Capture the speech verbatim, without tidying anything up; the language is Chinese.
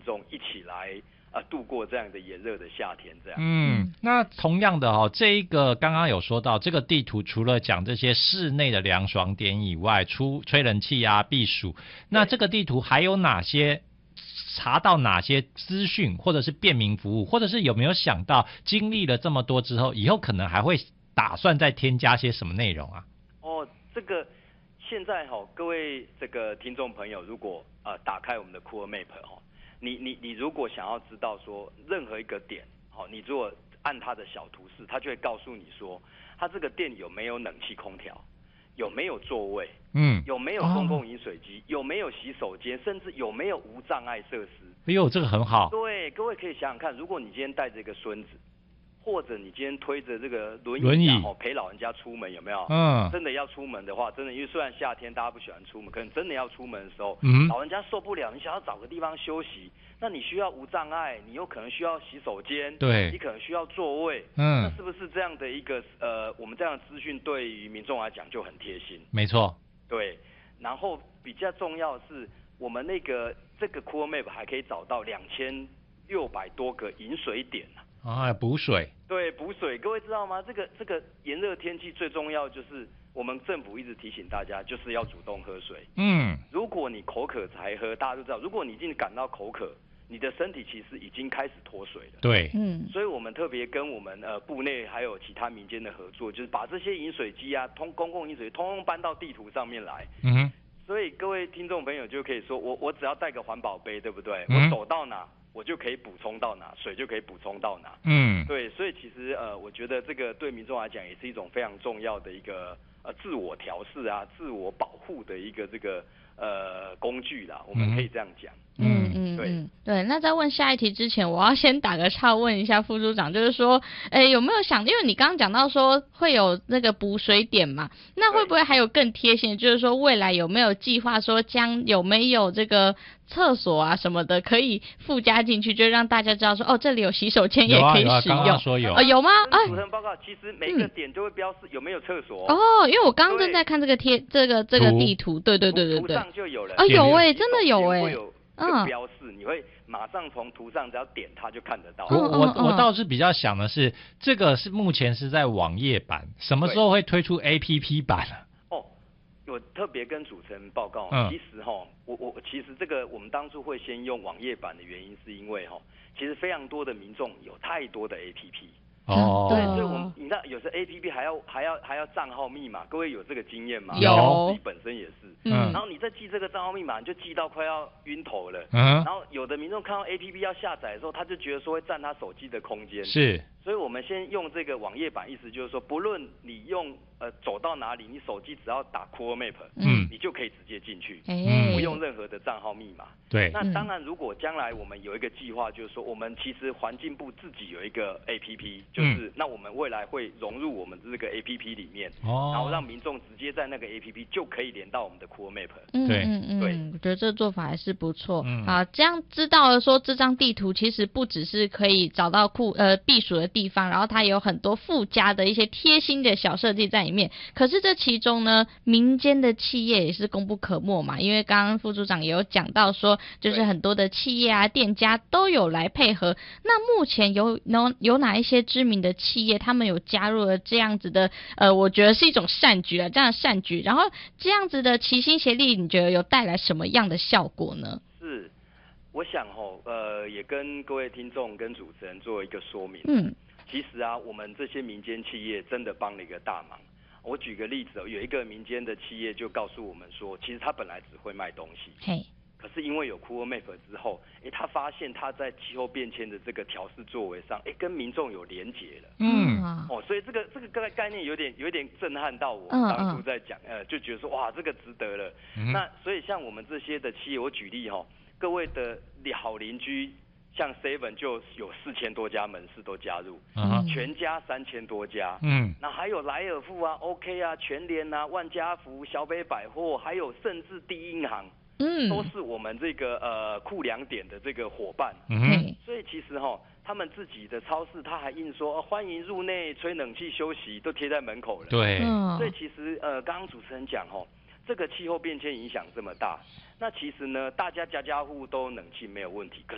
众一起来呃度过这样的炎热的夏天，这样。 嗯，那同样的哦，这一个刚刚有说到，这个地图除了讲这些室内的凉爽点以外，出吹冷气啊、避暑，那这个地图还有哪些？查到哪些资讯，或者是便民服务，或者是有没有想到经历了这么多之后，以后可能还会打算再添加些什么内容啊？ 哦，这个现在哈、哦，各位这个听众朋友，如果呃打开我们的 Cool Map 哦，你你你如果想要知道说任何一个点，好、哦，你如果按它的小图示，它就会告诉你说，它这个店有没有冷气空调。有没有座位？嗯，有没有公共饮水机？哦、有没有洗手间？甚至有没有无障碍设施？ 哎呦，这个很好。 对，各位可以想想看，如果你今天带着一个孙子，或者你今天推着这个轮椅、啊， 轮椅哦，陪老人家出门，有没有？ 嗯， 真的要出门的话，真的，因为虽然夏天大家不喜欢出门，可能真的要出门的时候， 嗯， 老人家受不了，你想要找个地方休息，那你需要无障碍，你有可能需要洗手间， 对， 你可能需要座位， 嗯， 那是不是这样的一个呃，我们这样的资讯对于民众来讲就很贴心？ 没错， 对。然后比较重要的是，我们那个这个 Cool Map 还可以找到两千六百多个饮水点啊，补水。 对，补水，各位知道吗？这个这个炎热天气最重要就是我们政府一直提醒大家，就是要主动喝水。嗯，如果你口渴才喝，大家都知道，如果你已经感到口渴，你的身体其实已经开始脱水了。 对， 嗯，所以我们特别跟我们呃部内还有其他民间的合作，就是把这些饮水机啊，通公共饮水机通通搬到地图上面来。嗯哼，所以各位听众朋友就可以说，我我只要带个环保杯，对不对？嗯、我走到哪，我就可以补充到哪，水就可以补充到哪。嗯，对，所以其实呃，我觉得这个对民众来讲也是一种非常重要的一个呃自我调试啊、自我保护的一个这个呃工具啦，我们可以这样讲。 嗯嗯对嗯对。那在问下一题之前，我要先打个岔问一下副组长，就是说，哎，有没有想，因为你刚刚讲到说会有那个补水点嘛，那会不会还有更贴心的，就是说未来有没有计划说将有没有这个厕所啊什么的可以附加进去，就让大家知道说，哦，这里有洗手间也可以使用。 有啊有啊，刚刚说有。 哦，有吗？ 哎，主持人报告，其实每个点就会标示有没有厕所。 哦，因为我刚刚正在看这个贴这个这个地图，对对对对对。 图上就有了。 哦，有哎，真的有哎。 嗯，标示你会马上从图上只要点它就看得到。 我我我倒是比较想的是，这个是目前是在网页版，什么时候会推出 A P P 版啊？ 哦，我特别跟主持人报告， 嗯、 其实哈，我我其实这个我们当初会先用网页版的原因，是因为哈，其实非常多的民众有太多的 A P P。 哦， 对，所以我们你知道，有时候 A P P 还要还要还要账号密码，各位有这个经验吗？ 有， 我自己本身也是。 嗯， 然后你再记这个账号密码，你就记到快要晕头了。 嗯， 然后有的民众看到 A P P 要下载的时候，他就觉得说会占他手机的空间。 是， 所以我们先用这个网页版，意思就是说，不论你用呃走到哪里，你手机只要打 Cool Map， 嗯，你就可以直接进去，嗯，不用任何的账号密码。 对。 那当然，如果将来我们有一个计划，就是说，我们其实环境部自己有一个 A P P， 就是、嗯、那我们未来会融入我们这个 A P P 里面，哦，然后让民众直接在那个 A P P 就可以连到我们的 Cool Map。 嗯嗯嗯，对，我觉得这做法还是不错。嗯，好，这样知道了说这张地图其实不只是可以找到酷呃避暑的地方，然后它有很多附加的一些贴心的小设计在里面。可是这其中呢，民间的企业也是功不可没嘛，因为刚刚副组长也有讲到说，就是很多的企业啊、店家都有来配合。那目前有有有哪一些知名的企业，他们有加入了这样子的呃，我觉得是一种善举啊，这样的善举，然后这样子的齐心协力，你觉得有带来什么样的效果呢？ 是，我想吼，呃，也跟各位听众跟主持人做一个说明。 嗯， 其实啊，我们这些民间企业真的帮了一个大忙。我举个例子，有一个民间的企业就告诉我们说，其实他本来只会卖东西。 嘿。 可是因为有 Cool Map 之后，哎，他发现他在气候变迁的这个调试作为上，哎，跟民众有连结了。 嗯， 哦，所以这个这个概概念有点有点震撼到我。嗯、当初在讲，呃，就觉得说哇，这个值得了。嗯、那所以像我们这些的企业，我举例哈、哦，各位的好邻居，像 Seven 就有四千多家门市都加入，嗯、全家三千多家。嗯，那还有莱尔富啊、OK 啊、全联啊、万家福、小北百货，还有甚至第一银行。嗯，都是我们这个呃酷粮点的这个伙伴，嗯，所以其实哈，他们自己的超市他还印说、哦、欢迎入内吹冷气休息，都贴在门口了。 对， 所以其实呃，刚刚主持人讲哈，这个气候变迁影响这么大，那其实呢，大家家家户户都有冷气没有问题，可